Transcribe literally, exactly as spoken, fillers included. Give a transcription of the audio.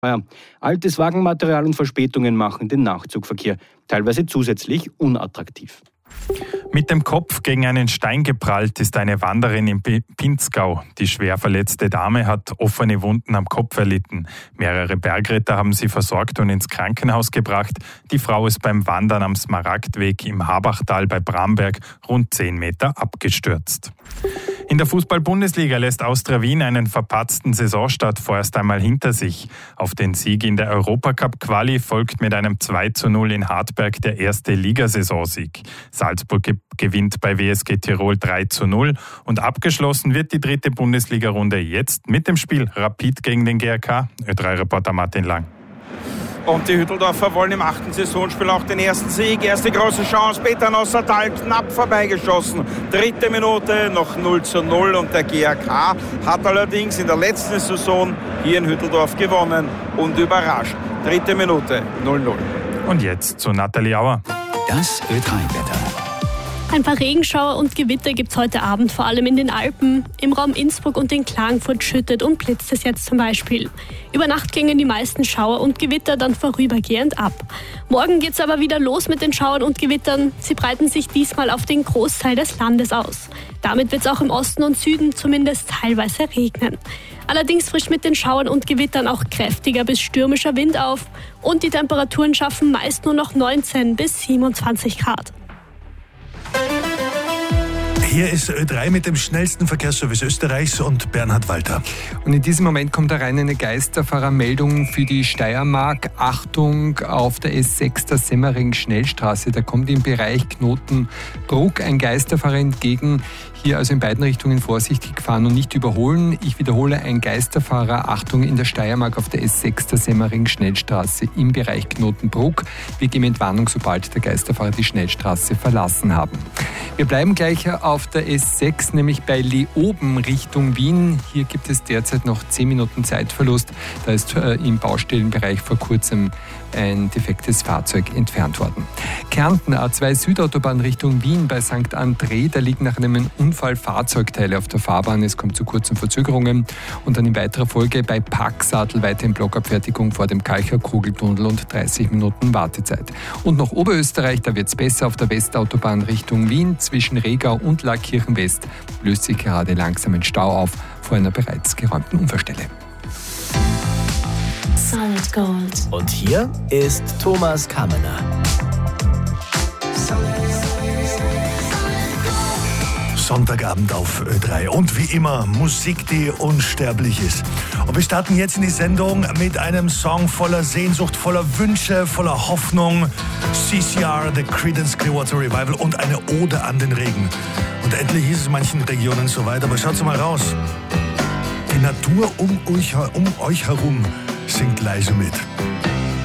Ja, altes Wagenmaterial und Verspätungen machen den Nachtzugverkehr teilweise zusätzlich unattraktiv. Mit dem Kopf gegen einen Stein geprallt ist eine Wanderin im Pinzgau. Die schwer verletzte Dame hat offene Wunden am Kopf erlitten. Mehrere Bergretter haben sie versorgt und ins Krankenhaus gebracht. Die Frau ist beim Wandern am Smaragdweg im Habachtal bei Bramberg rund zehn Meter abgestürzt. In der Fußball-Bundesliga lässt Austria Wien einen verpatzten Saisonstart vorerst einmal hinter sich. Auf den Sieg in der Europacup-Quali folgt mit einem zwei zu null in Hartberg der erste Ligasaisonsieg. Salzburg gewinnt bei W S G Tirol drei zu null und abgeschlossen wird die dritte Bundesliga-Runde jetzt mit dem Spiel Rapid gegen den G R K. Ö drei Reporter Martin Lang. Und die Hütteldorfer wollen im achten Saisonspiel auch den ersten Sieg. Erste große Chance, Peter Nossertal knapp vorbeigeschossen. Dritte Minute, noch null zu null und der G R K hat allerdings in der letzten Saison hier in Hütteldorf gewonnen und überrascht. Dritte Minute, null null. Und jetzt zu Nathalie Auer. Das Ö drei Wetter. Ein paar Regenschauer und Gewitter gibt es heute Abend, vor allem in den Alpen. Im Raum Innsbruck und in Klagenfurt schüttet und blitzt es jetzt zum Beispiel. Über Nacht gingen die meisten Schauer und Gewitter dann vorübergehend ab. Morgen geht es aber wieder los mit den Schauern und Gewittern. Sie breiten sich diesmal auf den Großteil des Landes aus. Damit wird es auch im Osten und Süden zumindest teilweise regnen. Allerdings frischt mit den Schauern und Gewittern auch kräftiger bis stürmischer Wind auf. Und die Temperaturen schaffen meist nur noch neunzehn bis siebenundzwanzig Grad. Hier ist Ö drei mit dem schnellsten Verkehrsservice Österreichs und Bernhard Walter. Und in diesem Moment kommt da rein eine Geisterfahrermeldung für die Steiermark. Achtung, auf der S sechs der Semmering-Schnellstraße. Da kommt im Bereich Knotenbruck ein Geisterfahrer entgegen. Hier also in beiden Richtungen vorsichtig fahren und nicht überholen. Ich wiederhole, ein Geisterfahrer, Achtung, in der Steiermark auf der S sechs der Semmering-Schnellstraße im Bereich Knotenbruck. Wir geben Entwarnung, sobald der Geisterfahrer die Schnellstraße verlassen haben. Wir bleiben gleich auf der S sechs, nämlich bei Leoben Richtung Wien. Hier gibt es derzeit noch zehn Minuten Zeitverlust. Da ist äh, im Baustellenbereich vor kurzem ein defektes Fahrzeug entfernt worden. Kärnten A zwei Südautobahn Richtung Wien bei Sankt André. Da liegen nach einem Unfall Fahrzeugteile auf der Fahrbahn. Es kommt zu kurzen Verzögerungen. Und dann in weiterer Folge bei Packsadel weiter in Blockabfertigung vor dem Kalcher Kugeltunnel und dreißig Minuten Wartezeit. Und noch Oberösterreich, da wird es besser auf der Westautobahn Richtung Wien. Zwischen Regau und Lackirchen West löst sich gerade langsam ein Stau auf vor einer bereits geräumten Unfallstelle. Solid Gold. Und hier ist Thomas Kammener. Sonntagabend auf Ö drei. Und wie immer, Musik, die unsterblich ist. Und wir starten jetzt in die Sendung mit einem Song voller Sehnsucht, voller Wünsche, voller Hoffnung. C C R, The Creedence Clearwater Revival und eine Ode an den Regen. Und endlich ist es in manchen Regionen soweit, aber schaut mal raus. Die Natur um euch, um euch herum singt leise mit.